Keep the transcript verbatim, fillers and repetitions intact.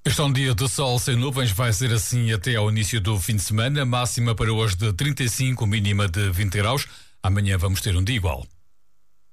Este é um dia de sol sem nuvens, vai ser assim até ao início do fim de semana. Máxima para hoje de trinta e cinco, mínima de vinte graus. Amanhã vamos ter um dia igual.